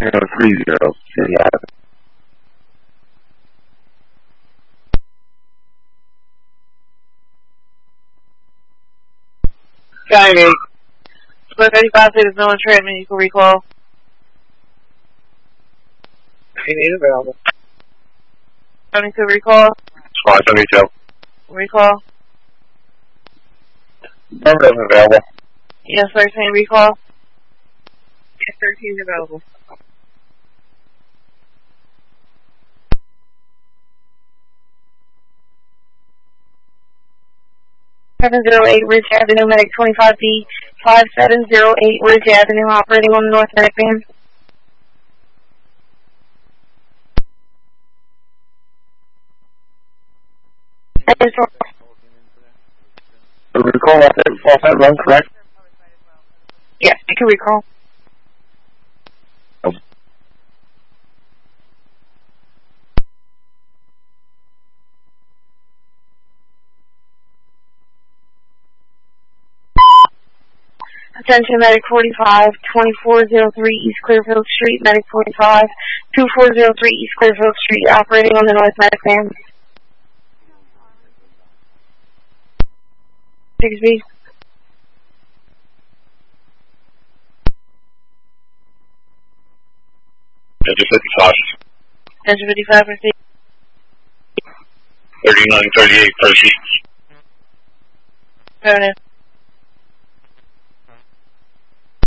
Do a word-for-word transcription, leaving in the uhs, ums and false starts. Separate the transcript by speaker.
Speaker 1: zero three zero, City Avenue.
Speaker 2: Skyview. Split thirty-five, there's no one treatment, you can recall.
Speaker 3: He need available.
Speaker 2: seventy-two recall.
Speaker 1: Squad seventy-two.
Speaker 2: Recall.
Speaker 1: Number is available.
Speaker 2: Yes, thirteen recall.
Speaker 3: Yes, thirteen is available.
Speaker 2: seven zero eight Ridge Avenue, Medic twenty-five B, five seven zero eight Ridge Avenue, operating on the North Medic van.
Speaker 1: The recall off that, off that run, correct?
Speaker 2: Yes, you can recall.
Speaker 1: Oh.
Speaker 2: Attention, Medic forty-five, twenty-four oh three East Clearfield Street, Medic forty-five, twenty-four oh three East Clearfield Street, operating on the North Medic van. six B.
Speaker 1: Engine fifty-five.
Speaker 2: Engine fifty-five, proceed.
Speaker 1: thirty-nine thirty-eight, proceed.
Speaker 2: Go ahead.